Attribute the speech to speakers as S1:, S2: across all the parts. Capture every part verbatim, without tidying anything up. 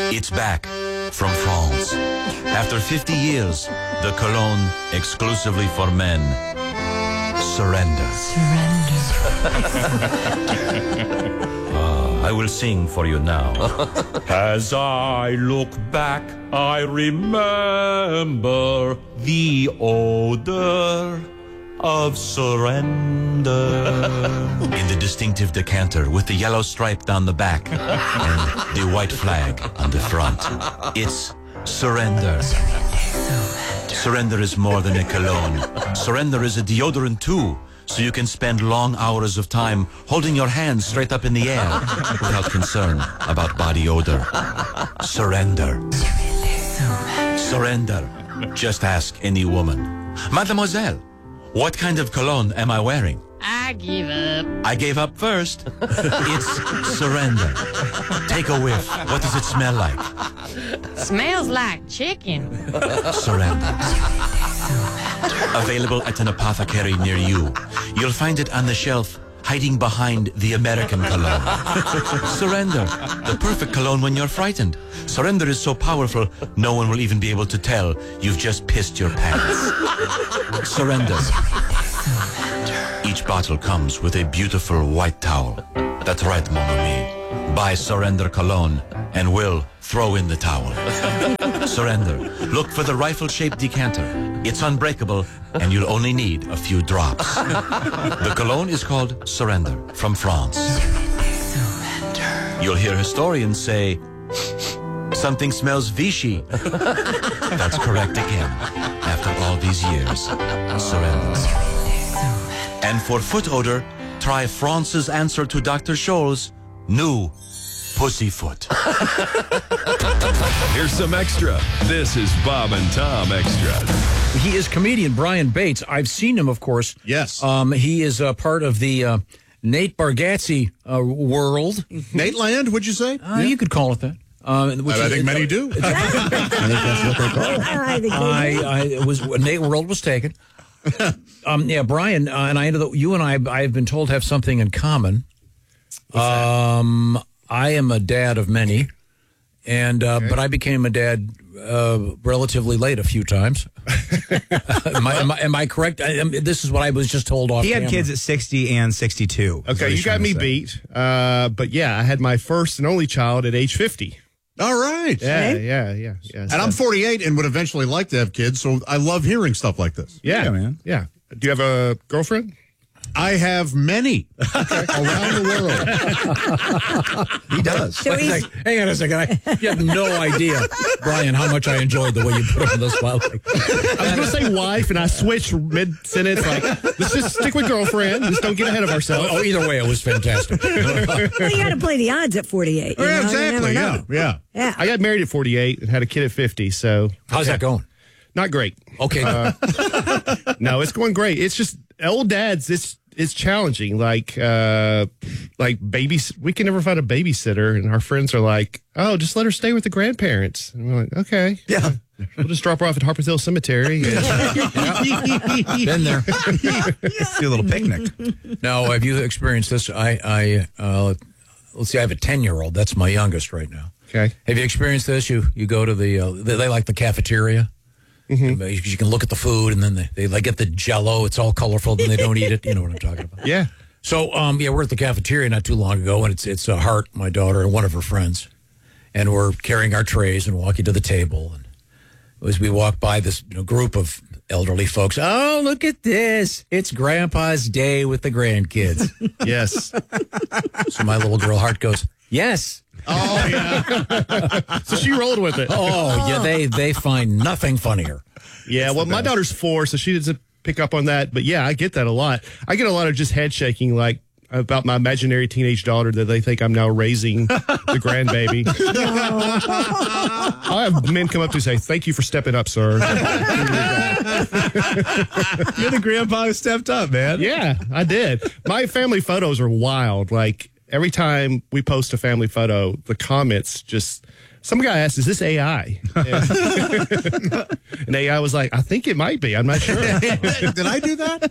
S1: It's back from France. After fifty years, the cologne exclusively for men. Surrender.
S2: Surrender.
S1: uh, I will sing for you now. As I look back, I remember the odor of surrender. In the distinctive decanter with the yellow stripe down the back and the white flag on the front. It's Surrender. Surrender. Surrender is more than a cologne. Surrender is a deodorant too, so you can spend long hours of time holding your hands straight up in the air without concern about body odor. Surrender. Surrender. Just ask any woman. Mademoiselle, what kind of cologne am I wearing?
S3: I give up.
S1: I gave up first. It's Surrender. Take a whiff. What does it smell like?
S3: Smells like chicken.
S1: Surrender. Available at an apothecary near you. You'll find it on the shelf, hiding behind the American cologne. Surrender. The perfect cologne when you're frightened. Surrender is so powerful, no one will even be able to tell you've just pissed your pants. Surrender. Each bottle comes with a beautiful white towel. That's right, mon ami. Buy Surrender cologne and we'll throw in the towel. Surrender. Look for the rifle-shaped decanter. It's unbreakable and you'll only need a few drops. The cologne is called Surrender from France. Surrender. You'll hear historians say, something smells Vichy. That's correct again. After all these years, Surrender. And for foot odor, try France's answer to Doctor Scholl's new Pussyfoot.
S4: Here's some extra. This is Bob and Tom Extra.
S5: He is comedian Brian Bates. I've seen him, of course.
S6: Yes.
S5: Um, he is a part of the uh, Nate Bargatze uh, world.
S6: Nate Land, would you say?
S5: Uh, yeah. You could call it that. Uh, which
S6: I,
S5: is,
S6: I think many do.
S5: I think that's what they call it.
S2: I think
S5: I, I it was Nate World was taken. Um, yeah, Brian, uh, and I know that you and I, I've been told, have something in common. Um, I am a dad of many, and uh, okay. but I became a dad uh, relatively late a few times. am, I, am, I, am I correct? I, am, this is what I was just told off.
S7: He had
S5: camera.
S7: kids at sixty and sixty-two.
S8: Okay, you got me beat. Uh, but yeah, I had my first and only child at age fifty.
S6: All right.
S8: Yeah, yeah, yeah, yeah.
S6: And I'm forty-eight and would eventually like to have kids, so I love hearing stuff like this.
S8: Yeah,
S7: yeah man.
S8: Yeah. Do you have a girlfriend?
S6: I have many
S8: okay.
S6: around the world.
S7: He does.
S5: So like, hang on a second. I, you have no idea, Brian, how much I enjoyed the way you put on this file.
S8: I was going to say wife, and I switched mid-sentence. Like, let's just stick with girlfriend. Just don't get ahead of ourselves.
S5: Oh, either way, it was fantastic.
S2: Well, you got to play the odds at forty-eight. You
S6: yeah,
S2: know?
S6: exactly.
S2: You
S6: Yeah, yeah.
S2: Yeah.
S8: I got married at forty-eight and had a kid at fifty. So
S5: how's
S8: yeah.
S5: that going?
S8: Not great.
S5: Okay.
S8: Uh, no, it's going great. It's just old dads. It's it's challenging. Like uh, like babies. We can never find a babysitter, and our friends are like, "Oh, just let her stay with the grandparents." And we're like, "Okay,
S7: yeah,
S8: we'll just drop her off at Harpeth Hill Cemetery."
S5: Been there.
S7: Do a little picnic.
S5: Now, have you experienced this? I I uh, let's see. I have a ten-year-old. That's my youngest right now.
S8: Okay.
S5: Have you experienced this? You you go to the uh, they, they like the cafeteria. Mm-hmm. You, you can look at the food, and then they, they like get the Jell-O. It's all colorful. Then they don't eat it. You know what I'm talking about?
S8: Yeah.
S5: So, um, yeah, we're at the cafeteria not too long ago, and it's it's uh, Hart, my daughter, and one of her friends, and we're carrying our trays and walking to the table. And as we walk by this you know, group of elderly folks, oh, look at this! It's Grandpa's day with the grandkids.
S8: Yes.
S5: So my little girl Hart goes, yes.
S8: Oh, yeah. So she rolled with it.
S5: Oh, yeah, they, they find nothing funnier.
S8: Yeah, well, my daughter's four, so she doesn't pick up on that. But, yeah, I get that a lot. I get a lot of just head shaking, like, about my imaginary teenage daughter that they think I'm now raising the grandbaby. I have men come up to me and say, thank you for stepping up, sir.
S7: You're the grandpa who stepped up, man.
S8: Yeah, I did. My family photos are wild. Like, every time we post a family photo, the comments just, some guy asked, "Is this A I?" And, and A I was like, "I think it might be. I'm not sure."
S6: Did I do that?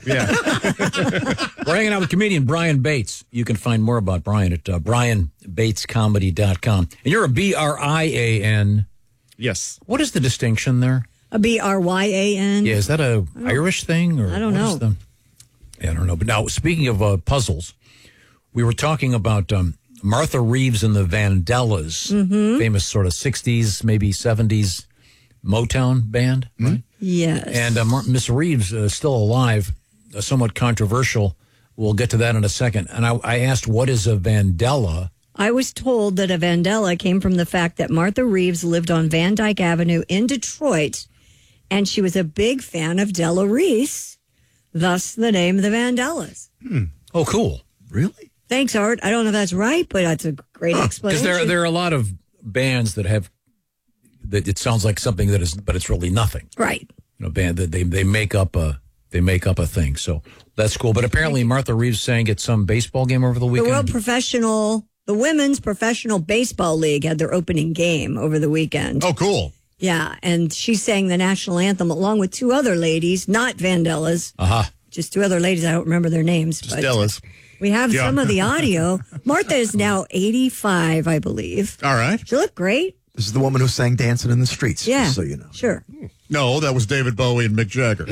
S8: Yeah.
S5: We're hanging out with comedian Brian Bates. You can find more about Brian at uh, brian bates comedy dot com. And you're a B R I A N.
S8: Yes.
S5: What is the distinction there?
S2: A B R Y A N.
S5: Yeah, is that a Irish thing? Or
S2: I don't
S5: what
S2: know.
S5: is the- yeah, I don't know. But now, speaking of uh, puzzles, we were talking about um, Martha Reeves and the Vandellas,
S2: Mm-hmm.
S5: famous sort of sixties, maybe seventies Motown band, right?
S2: Yes.
S5: And uh, Mar- Miss Reeves uh, still alive, uh, somewhat controversial. We'll get to that in a second. And I, I asked, what is a Vandella?
S2: I was told that a Vandella came from the fact that Martha Reeves lived on Van Dyke Avenue in Detroit, and she was a big fan of Della Reese, thus the name the Vandellas.
S5: Hmm. Oh, cool.
S6: Really?
S2: Thanks, Art. I don't know if that's right, but that's a great explanation.
S5: Because there, there are a lot of bands that have, that it sounds like something that is, but it's really nothing.
S2: Right.
S5: You know, band that they, they make up a, they make up a thing. So that's cool. But apparently Martha Reeves sang at some baseball game over the
S2: The
S5: weekend.
S2: World Professional, the Women's Professional Baseball League had their opening game over the weekend.
S6: Oh, cool.
S2: Yeah, and she sang the national anthem along with two other ladies, not Vandellas,
S5: Uh-huh.
S2: just two other ladies. I don't remember their names.
S8: Just
S2: but
S8: Della's.
S2: we have
S8: Yeah.
S2: some of the audio. Martha is now eighty-five, I believe.
S6: All right.
S2: She looked great.
S9: This is the woman who sang Dancing in the Streets,
S2: Yeah.
S9: just so you know.
S2: Sure.
S6: No, that was David Bowie and Mick Jagger.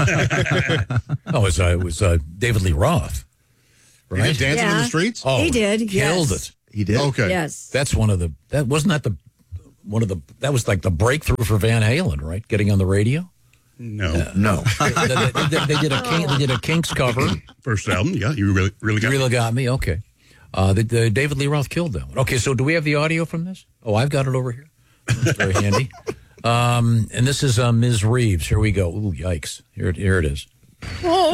S5: Oh, it was, uh, it was uh, David Lee Roth.
S6: Right?
S5: Right?
S6: Dancing in
S2: Yeah.
S6: the Streets?
S5: Oh,
S2: He did,
S5: Killed
S2: yes.
S5: it.
S9: He did?
S6: Okay.
S2: Yes.
S5: That's one of the, that wasn't that the, one of the, that was like the breakthrough for Van Halen, right? Getting on the radio.
S10: No.
S9: No.
S5: they, they- they- they did a King, they did a Kinks cover.
S10: First album, yeah, you really, really got
S5: You
S10: me.
S5: really got me. Okay. Uh, the, the David Lee Roth killed that one. Okay, so do we have the audio from this? Oh, I've got it over here. That's very handy. Um, and this is uh, Miz Reeves. Here we go. Ooh, yikes. Here, it- here it is.
S11: Oh,